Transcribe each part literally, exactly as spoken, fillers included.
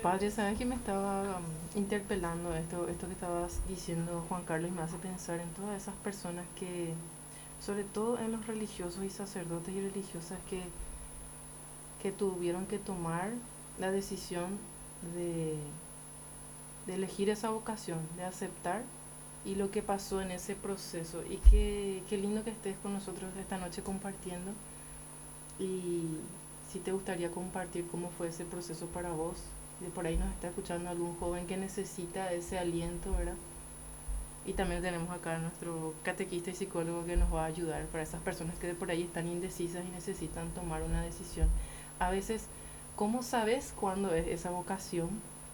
Padre, ¿sabes que me estaba um, interpelando esto, esto que estabas diciendo, Juan Carlos, y me hace pensar en todas esas personas que, sobre todo en los religiosos y sacerdotes y religiosas que, que tuvieron que tomar la decisión de, de elegir esa vocación, de aceptar y lo que pasó en ese proceso. Y qué, qué lindo que estés con nosotros esta noche compartiendo. Y si te gustaría compartir cómo fue ese proceso para vos, de por ahí nos está escuchando algún joven que necesita ese aliento, ¿verdad? Y también tenemos acá a nuestro catequista y psicólogo que nos va a ayudar para esas personas que de por ahí están indecisas y necesitan tomar una decisión. A veces, ¿cómo sabes cuándo es esa vocación?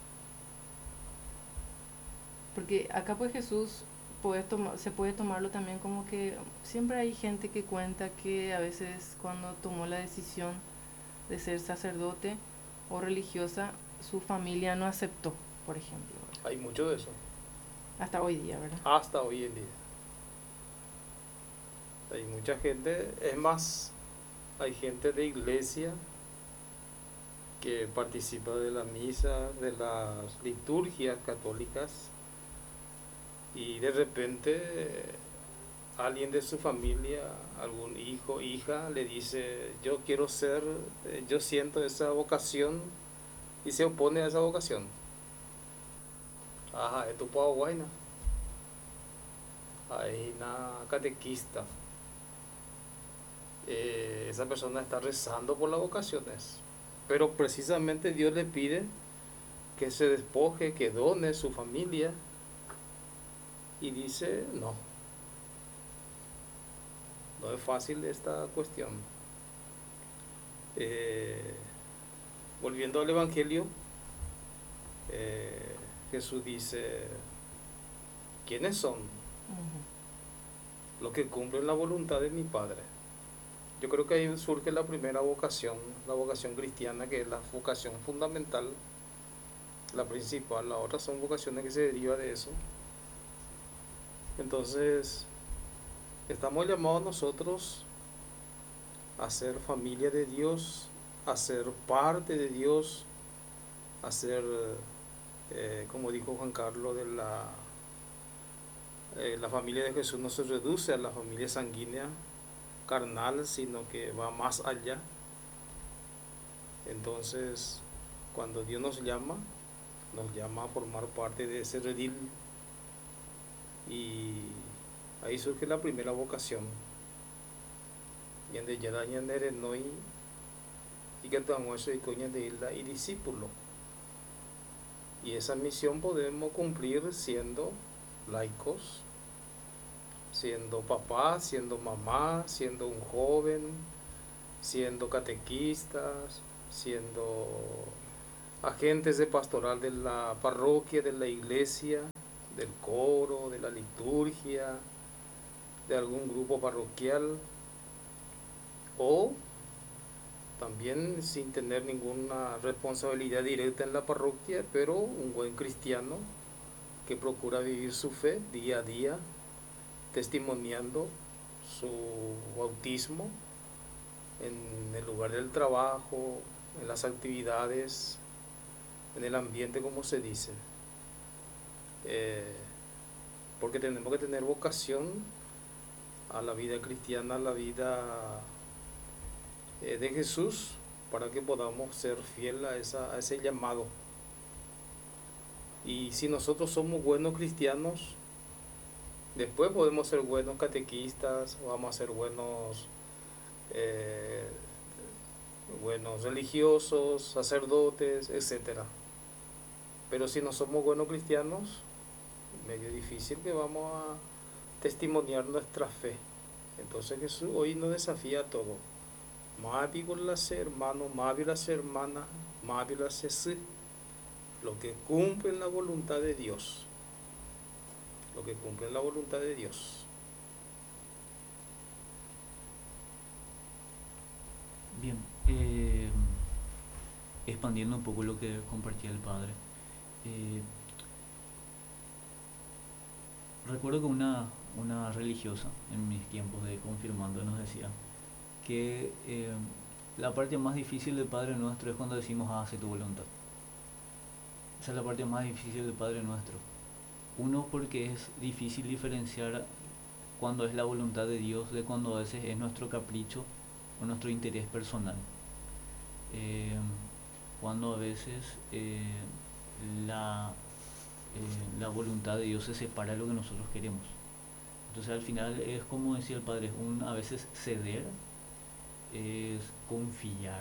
Porque acá pues Jesús puede tomar, se puede tomarlo también como que siempre hay gente que cuenta que a veces cuando tomó la decisión de ser sacerdote o religiosa, su familia no aceptó, por ejemplo, ¿verdad? Hay mucho de eso, Hasta hoy día, ¿verdad? hasta hoy en día. Hay mucha gente, es más, hay gente de iglesia que participa de la misa, de las liturgias católicas y de repente eh, alguien de su familia, algún hijo, hija, le dice, yo quiero ser, eh, yo siento esa vocación y se opone a esa vocación. Ajá, es tu guayna. Hay una catequista. Eh, esa persona está rezando por las vocaciones. Pero precisamente Dios le pide que se despoje, que done su familia. Y dice, no, no es fácil esta cuestión. Eh, Volviendo al Evangelio, eh, Jesús dice, ¿quiénes son Ujú. los que cumplen la voluntad de mi Padre? Yo creo que ahí surge la primera vocación, la vocación cristiana, que es la vocación fundamental, la principal. Las otras son vocaciones que se derivan de eso. Entonces, estamos llamados nosotros a ser familia de Dios, a ser parte de Dios, a ser, eh, como dijo Juan Carlos, de la, eh, la familia de Jesús no se reduce a la familia sanguínea, carnal, sino que va más allá. Entonces, cuando Dios nos llama, nos llama a formar parte de ese redil y ahí surge la primera vocación. Yende yada ñanere noi y que estamos y coña de isla y discípulo. Y esa misión podemos cumplir siendo laicos, siendo papá, siendo mamá, siendo un joven, siendo catequistas, siendo agentes de pastoral de la parroquia, de la iglesia, del coro, de la liturgia, de algún grupo parroquial, o también sin tener ninguna responsabilidad directa en la parroquia, pero un buen cristiano que procura vivir su fe día a día, testimoniando su bautismo en el lugar del trabajo, en las actividades, en el ambiente, como se dice. Eh, porque tenemos que tener vocación a la vida cristiana, a la vida eh, de Jesús, para que podamos ser fieles a, esa, a ese llamado. Y si nosotros somos buenos cristianos, después podemos ser buenos catequistas, vamos a ser buenos, eh, buenos religiosos, sacerdotes, etcétera. Pero si no somos buenos cristianos, medio difícil que vamos a testimoniar nuestra fe. Entonces Jesús hoy nos desafía a todo. Mavi con las hermanos, Mavi las hermanas, Mavi las ese, lo que cumplen la voluntad de Dios. Lo que cumplen la voluntad de Dios. Bien, eh, expandiendo un poco lo que compartía el padre. eh, Recuerdo que una, una religiosa en mis tiempos de confirmando nos decía que eh, la parte más difícil del Padre Nuestro es cuando decimos hace tu voluntad. esa es la parte más difícil del Padre Nuestro. Uno, porque es difícil diferenciar cuando es la voluntad de Dios de cuando a veces es nuestro capricho o nuestro interés personal. Eh, cuando a veces eh, la, eh, la voluntad de Dios se separa de lo que nosotros queremos. Entonces al final es como decía el Padre, un, a veces ceder es confiar.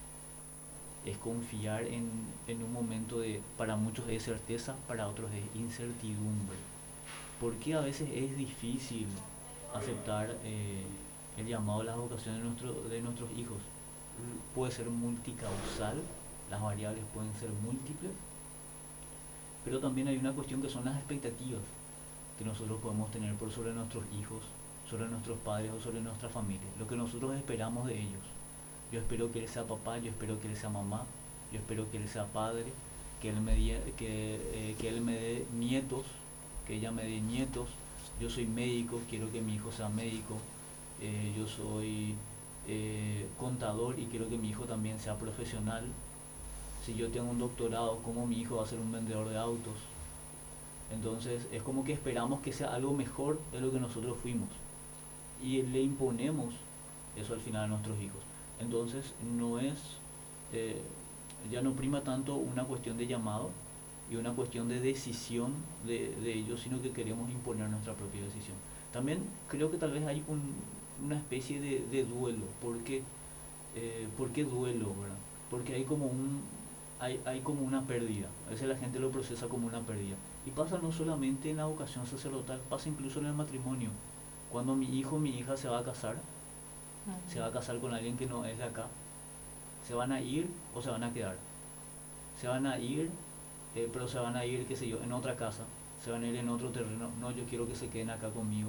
Es confiar en, en un momento de, para muchos es certeza, para otros es incertidumbre. Porque a veces es difícil aceptar eh, el llamado a las vocaciones de, nuestro, de nuestros hijos. Puede ser multicausal, las variables pueden ser múltiples, pero también hay una cuestión que son las expectativas que nosotros podemos tener por sobre nuestros hijos, sobre nuestros padres o sobre nuestra familia, lo que nosotros esperamos de ellos. Yo espero que él sea papá, yo espero que él sea mamá, yo espero que él sea padre, que él me, die, que, eh, que él me dé nietos, que ella me dé nietos. Yo soy médico, quiero que mi hijo sea médico. Eh, yo soy eh, contador y quiero que mi hijo también sea profesional. Si yo tengo un doctorado, ¿cómo mi hijo va a ser un vendedor de autos? Entonces es como que esperamos que sea algo mejor de lo que nosotros fuimos y le imponemos eso al final a nuestros hijos. Entonces no es, eh, ya no prima tanto una cuestión de llamado y una cuestión de decisión de, de ellos, sino que queremos imponer nuestra propia decisión. También creo que tal vez hay un, una especie de, de duelo. porque eh, ¿Por qué duelo, verdad? Porque hay como un hay, hay como una pérdida. A veces la gente lo procesa como una pérdida. Y pasa no solamente en la vocación sacerdotal, pasa incluso en el matrimonio. Cuando mi hijo o mi hija se va a casar, uh-huh. se va a casar con alguien que no es de acá, se van a ir o se van a quedar. Se van a ir, eh, pero se van a ir, qué sé yo, en otra casa, se van a ir en otro terreno. No, yo quiero que se queden acá conmigo.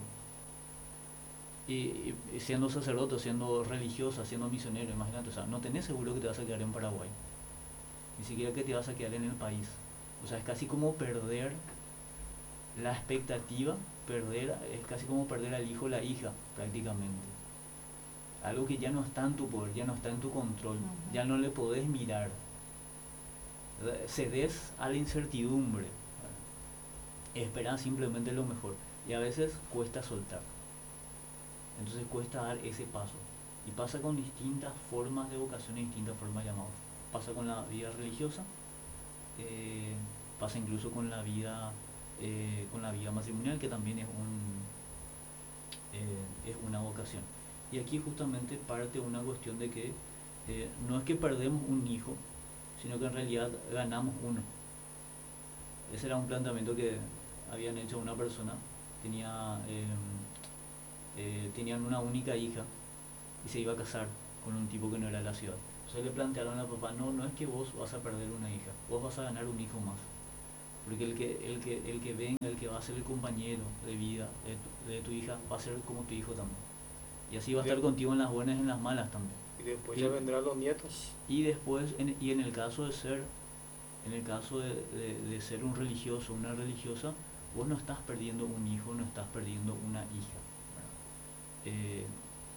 Y, y, y siendo sacerdote, siendo religiosa, siendo misionero, imagínate, o sea, no tenés seguro que te vas a quedar en Paraguay, ni siquiera que te vas a quedar en el país. O sea, es casi como perder la expectativa, perder, es casi como perder al hijo o la hija, prácticamente. Algo que ya no está en tu poder, ya no está en tu control, uh-huh. ya no le podés mirar. Cedes a la incertidumbre, esperas simplemente lo mejor, y a veces cuesta soltar. Entonces cuesta dar ese paso. Y pasa con distintas formas de vocación y distintas formas de llamado. Pasa con la vida religiosa, eh, pasa incluso con la vida eh, con la vida matrimonial, que también es un eh, es una vocación. Y aquí justamente parte una cuestión de que eh, no es que perdemos un hijo, sino que en realidad ganamos uno. Ese era un planteamiento que habían hecho una persona. Tenía eh, eh, tenían una única hija y se iba a casar con un tipo que no era de la ciudad. Entonces le plantearon a papá, no, no es que vos vas a perder una hija, vos vas a ganar un hijo más. Porque el que, el que, el que venga, el que va a ser el compañero de vida de tu, de tu hija, va a ser como tu hijo también. Y así va a estar contigo en las buenas y en las malas también. Y después y, ya vendrán los nietos. Y después, en, y en el caso de ser, en el caso de, de, de ser un religioso, una religiosa, vos no estás perdiendo un hijo, no estás perdiendo una hija. Eh,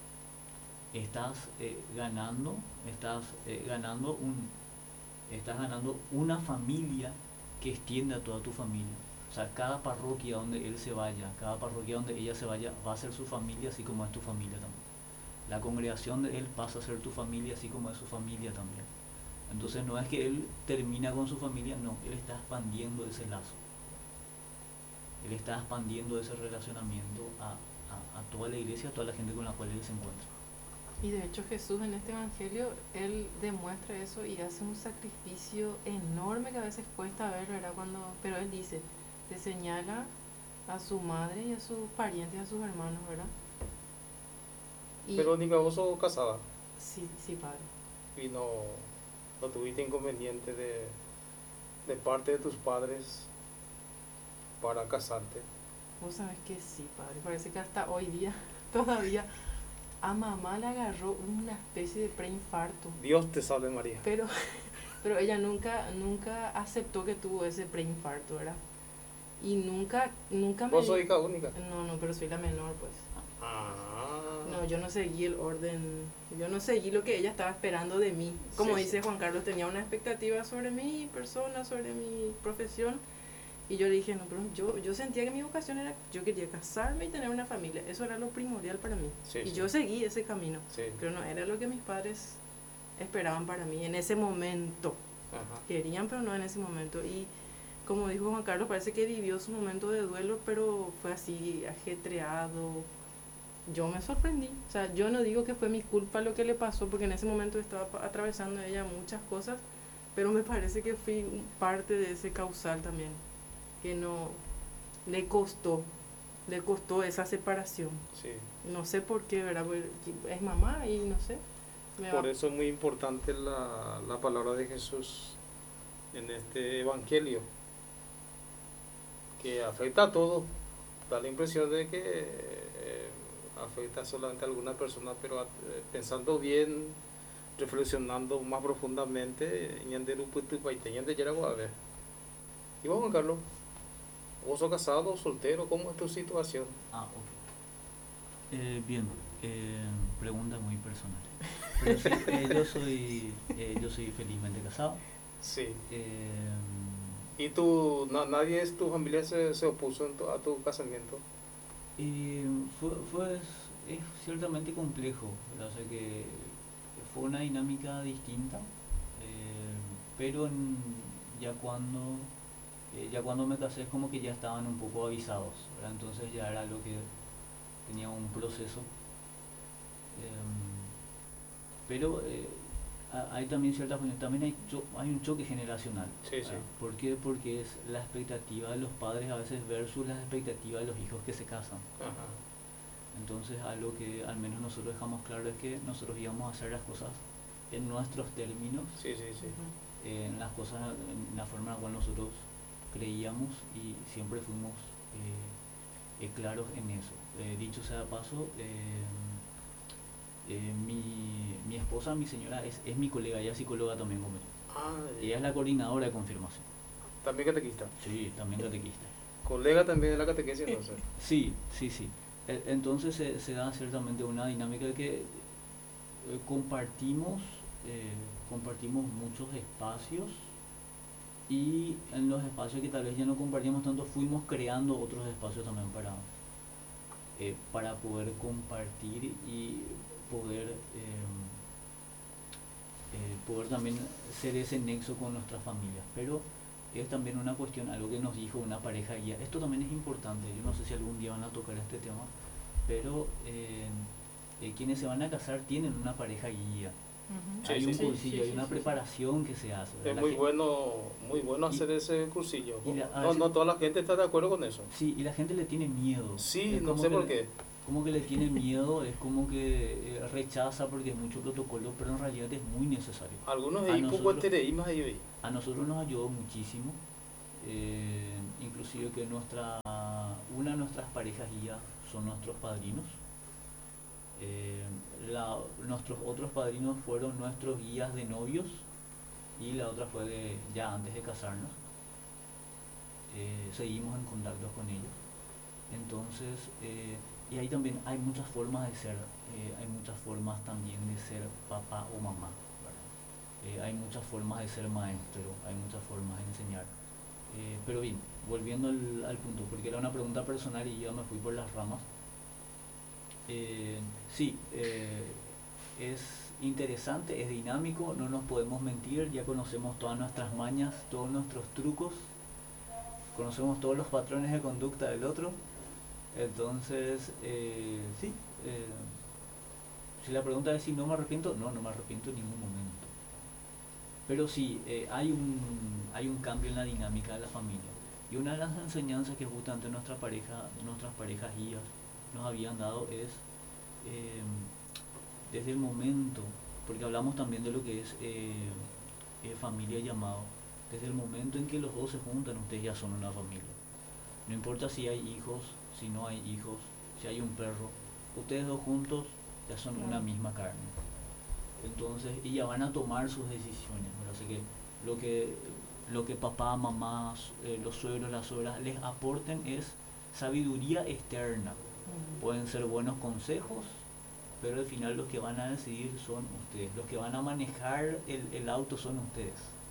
estás eh, ganando estás eh, ganando un estás ganando una familia que extiende a toda tu familia. O sea, cada parroquia donde él se vaya, cada parroquia donde ella se vaya, va a ser su familia, así como es tu familia también. La congregación de él pasa a ser tu familia, así como es su familia también. Entonces no es que él termina con su familia, no, él está expandiendo ese lazo, él está expandiendo ese relacionamiento a A, a toda la iglesia, a toda la gente con la cual él se encuentra. Y de hecho Jesús en este evangelio, él demuestra eso y hace un sacrificio enorme que a veces cuesta ver, ¿verdad? Cuando, pero él dice, le señala a su madre y a sus parientes, a sus hermanos, ¿verdad? Y Verónica, vos sos casada. Sí, sí, padre. Y no, no tuviste inconveniente de, de parte de tus padres para casarte. Vos sabés que sí, padre. Parece que hasta hoy día, todavía, a mamá le agarró una especie de preinfarto. Dios te salve, María. Pero, pero ella nunca, nunca aceptó que tuvo ese preinfarto, ¿verdad? Y nunca, nunca me... ¿Vos sos hija única? No, no, pero soy la menor, pues. Ah. No, no, yo no seguí el orden, yo no seguí lo que ella estaba esperando de mí. Como Sí, dice sí. Juan Carlos, tenía una expectativa sobre mi persona, sobre mi profesión. Y yo le dije, no, pero yo, yo sentía que mi vocación era, yo quería casarme y tener una familia. Eso era lo primordial para mí. Sí, y sí. yo seguí ese camino. Sí. Pero no era lo que mis padres esperaban para mí en ese momento. Ajá. Querían, pero no en ese momento. Y como dijo Juan Carlos, parece que vivió su momento de duelo, pero fue así, ajetreado. Yo me sorprendí. O sea, yo no digo que fue mi culpa lo que le pasó, porque en ese momento estaba pa- atravesando ella muchas cosas, pero me parece que fui un- parte de ese causal también, que no le costó, le costó esa separación. Sí. No sé por qué, ¿verdad? Porque es mamá y no sé. Me Por va- eso es muy importante la, la palabra de Jesús en este evangelio, que afecta a todos. Da la impresión de que eh, afecta solamente a alguna persona, pero eh, pensando bien, reflexionando más profundamente, ñande ruputu paite, ñande yaraguá, a ver. Y vos, Juan Carlos, vos sos casado, soltero, ¿cómo es tu situación? Ah, ok. Eh, bien, eh, pregunta muy personal. Pero sí, eh, yo soy eh, yo soy felizmente casado. Sí. Eh, ¿Y tú, na- nadie de tu familia se, se opuso en tu- a tu casamiento? y fue, fue es ciertamente complejo, ¿verdad? O sea que fue una dinámica distinta, eh, pero en- ya cuando eh, ya cuando me casé es como que ya estaban un poco avisados, ¿verdad? Entonces ya era lo que tenía un proceso. em, pero eh, ha- hay también ciertas también hay, cho- hay un choque generacional. Sí, sí. ¿Verdad? ¿Por qué? Porque es la expectativa de los padres a veces versus las expectativas de los hijos que se casan. Ajá. Entonces algo que al menos nosotros dejamos claro es que nosotros íbamos a hacer las cosas en nuestros términos, Sí, sí, sí. Ujú. eh, en las cosas, en la forma en la cual nosotros creíamos y siempre fuimos eh, eh, claros en eso. Eh, dicho sea de paso, eh, eh, mi, mi esposa, mi señora, es, es mi colega, ella es psicóloga también como yo. Ah, Ella es la coordinadora de confirmación. también catequista. Sí, también catequista. Colega también de la catequesis, entonces. Sí, sí, sí. E- Entonces se, se da ciertamente una dinámica de que eh, compartimos, eh, compartimos muchos espacios y en los espacios que tal vez ya no compartimos tanto fuimos creando otros espacios también para, eh, para poder compartir y poder, eh, eh, poder también ser ese nexo con nuestras familias. Pero es también una cuestión, algo que nos dijo una pareja guía. Esto también es importante, yo no sé si algún día van a tocar este tema, pero eh, eh, quienes se van a casar tienen una pareja guía. Ujú. Sí, Hay sí, un sí, cursillo, sí, hay sí, una sí, sí. preparación que se hace. Es La muy gen- bueno, muy bueno Y- hacer ese cursillo. y la- a No, veces- no toda la gente está de acuerdo con eso. Sí, y la gente le tiene miedo. Sí, Es no como sé que por le- qué. Como que le tiene miedo, es como que eh, rechaza porque es mucho protocolo, pero en realidad es muy necesario. Algunos A ahí nosotros- poco tereí más ahí. A nosotros nos ayudó muchísimo, eh, inclusive que nuestra, una de nuestras parejas guía son nuestros padrinos. Eh, la- nuestros otros padrinos fueron nuestros guías de novios y la otra fue de ya antes de casarnos. Eh, seguimos en contacto con ellos. Entonces, eh, y ahí también hay muchas formas de ser, eh, hay muchas formas también de ser papá o mamá, ¿verdad? Eh, hay muchas formas de ser maestro, hay muchas formas de enseñar. Eh, pero bien, volviendo al, al punto, porque era una pregunta personal y yo me fui por las ramas. Eh, sí, eh, es interesante, es dinámico, no nos podemos mentir, ya conocemos todas nuestras mañas, todos nuestros trucos, conocemos todos los patrones de conducta del otro. Entonces, eh, sí, eh, si la pregunta es si no me arrepiento, no, no me arrepiento en ningún momento. Pero sí, eh, hay un, hay un cambio en la dinámica de la familia. Y una de las enseñanzas que justamente nuestra pareja, nuestras parejas guías nos habían dado es, eh, desde el momento, porque hablamos también de lo que es eh, eh, familia llamado, desde el momento en que los dos se juntan, ustedes ya son una familia. No importa si hay hijos, si no hay hijos, si hay un perro, ustedes dos juntos ya son una Claro. misma carne. Entonces, y ya van a tomar sus decisiones, ¿verdad? Así que lo que, lo que papá, mamá, eh, los suegros, las suegras les aporten es sabiduría externa. Ujú. Pueden ser buenos consejos pero al final los que van a decidir son ustedes, los que van a manejar el, el auto son ustedes.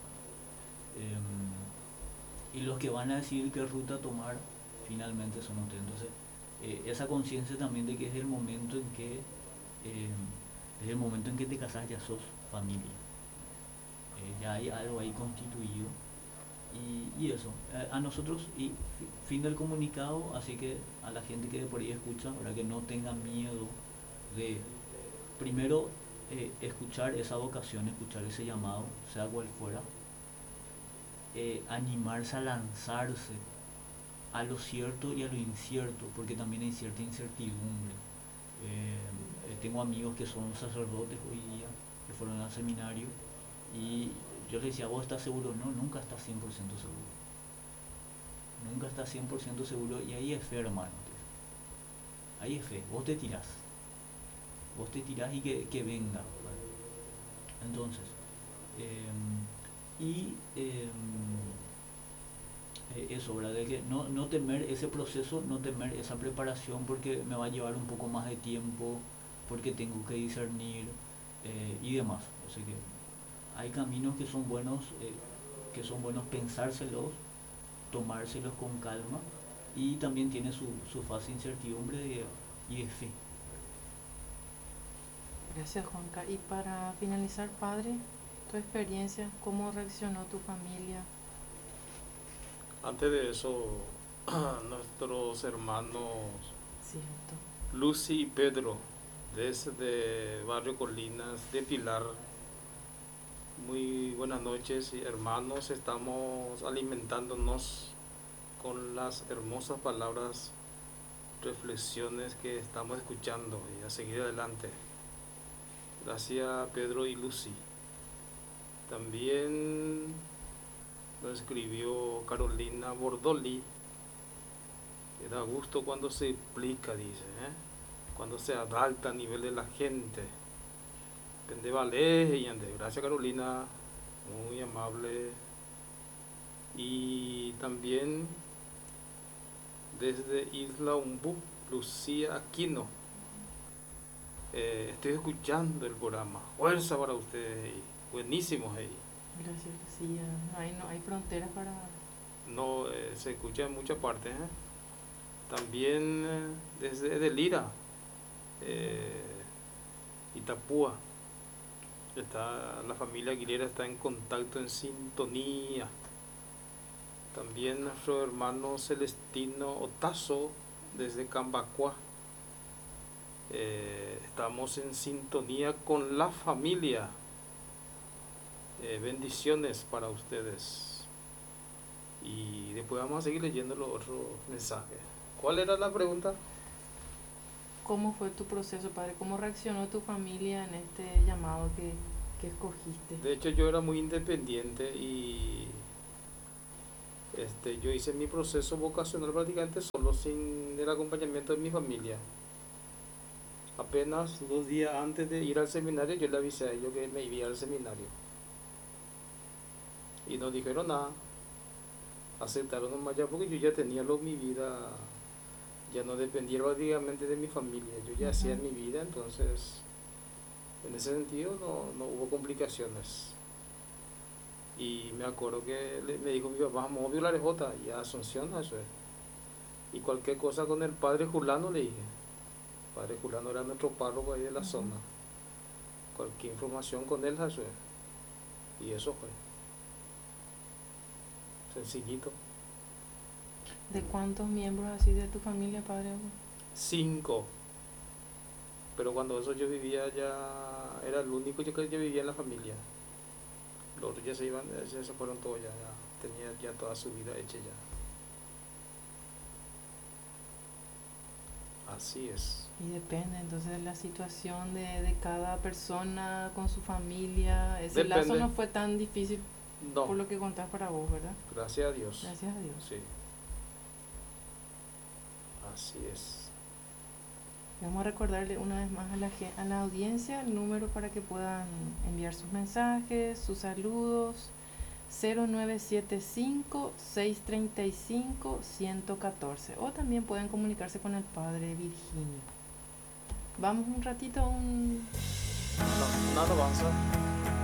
Eh, y los que van a decidir qué ruta tomar finalmente son ustedes. Entonces, eh, esa conciencia también de que es el momento en que eh, es el momento en que te casas, ya sos familia, eh, ya hay algo ahí constituido. Y, y eso, a, a nosotros, y fin del comunicado, así que a la gente que por ahí escucha, para que no tenga miedo de primero eh, escuchar esa vocación, escuchar ese llamado, sea cual fuera, eh, animarse a lanzarse a lo cierto y a lo incierto, porque también hay cierta incertidumbre. Eh, eh, tengo amigos que son sacerdotes hoy día, que fueron al seminario, y yo les decía, ¿vos estás seguro? No, nunca estás cien por ciento seguro. Nunca estás cien por ciento seguro, y ahí es fe, hermano. Ahí es fe, vos te tirás. Vos te tirás y que, que venga. Entonces, eh, y eh, eso, ¿verdad? De que no, no temer ese proceso, no temer esa preparación, porque me va a llevar un poco más de tiempo, porque tengo que discernir eh, y demás. O sea que hay caminos que son buenos, eh, que son buenos pensárselos, tomárselos con calma, y también tiene su, su fase de incertidumbre de, y de fe. Gracias, Juanca. Y para finalizar, padre, tu experiencia, ¿cómo reaccionó tu familia? Antes de eso, nuestros hermanos Cierto. Lucy y Pedro, desde Barrio Colinas de Pilar, muy buenas noches, hermanos. Estamos alimentándonos con las hermosas palabras, reflexiones que estamos escuchando, y a seguir adelante. Gracias, Pedro y Lucy. También nos escribió Carolina Bordoli. Me da gusto cuando se explica, dice, ¿eh? Cuando se adapta a nivel de la gente. Pende vale, y ande. Gracias, Carolina, muy amable. Y también desde Isla Umbú, Lucía Aquino. Eh, estoy escuchando el programa. Fuerza para ustedes, buenísimos ahí. Gracias, Lucía. No hay, no hay fronteras para... No, eh, se escucha en muchas partes, ¿eh? También eh, desde Delira, eh, Itapúa, está, la familia Aguilera está en contacto, en sintonía. También nuestro hermano Celestino Otazo, desde Cambacuá. Eh, estamos en sintonía con la familia. Eh, bendiciones para ustedes. Y después vamos a seguir leyendo los otros mensajes. ¿Cuál era la pregunta? ¿Cómo fue tu proceso, padre? ¿Cómo reaccionó tu familia en este llamado que, que escogiste? De hecho, yo era muy independiente y este, yo hice mi proceso vocacional prácticamente solo, sin el acompañamiento de mi familia. Apenas dos días antes de ir al seminario, yo le avisé a ellos que me iba al seminario. Y no dijeron nada. Aceptaron nomás ya, porque yo ya tenía lo, mi vida, ya no dependía prácticamente de mi familia. Yo ya uh-huh. hacía mi vida, entonces en ese sentido no, no hubo complicaciones. Y me acuerdo que le, me dijo mi papá, vamos a violar J y a Asunción, eso es. Y cualquier cosa con el padre Julano, le dije. El padre Julano era nuestro párroco ahí de la uh-huh. zona. Cualquier información con él, eso es. Y eso fue. Sencillito. ¿De cuántos miembros así de tu familia, padre? Cinco. Pero cuando eso yo vivía ya, era el único yo que yo vivía en la familia. Los otros ya se iban, ya se fueron todos ya, ya tenía ya toda su vida hecha ya. Así es. Y depende entonces de la situación de, de cada persona con su familia. Ese depende. Lazo no fue tan difícil. No. Por lo que contás para vos, ¿verdad? Gracias a Dios. Gracias a Dios. Sí. Así es. Vamos a recordarle una vez más a la, a la audiencia el número para que puedan enviar sus mensajes, sus saludos. cero nueve siete cinco, seis tres cinco, uno uno cuatro. O también pueden comunicarse con el padre Virginio. Vamos un ratito a un... Una, una alabanza.